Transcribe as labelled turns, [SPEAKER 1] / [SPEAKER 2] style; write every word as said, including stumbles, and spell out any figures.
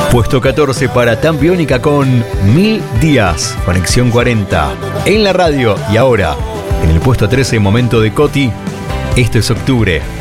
[SPEAKER 1] Puesto catorce para Tambiónica con Mil Días, Conexión cuarenta. En la radio y ahora, en el puesto trece, momento de Coti, esto es Octubre.